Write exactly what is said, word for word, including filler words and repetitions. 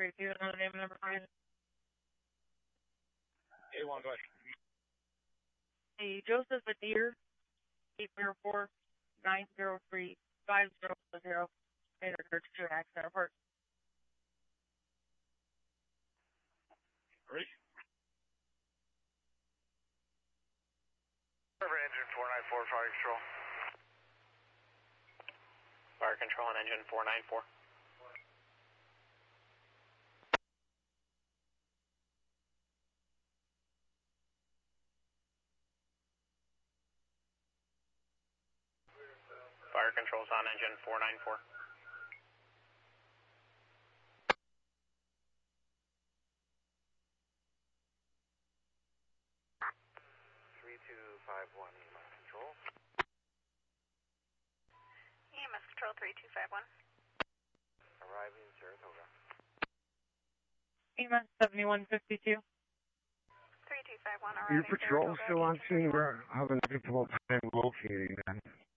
Three two, another name and number five. A one, go ahead. Hey, Joseph Adair, eight zero four nine zero three five zero zero. And occurred to an accident report. Ready? Engine four nine four, fire control. Fire control on engine four nine four. Fire controls on engine four nine four. three two five one, E M S control. E M S control three two five one. Arriving Saratoga. E M S seventy-one fifty-two. three two five one, Your arriving patrol Saratoga, still on eighteen scene. thirty-one. We're having difficult time locating them.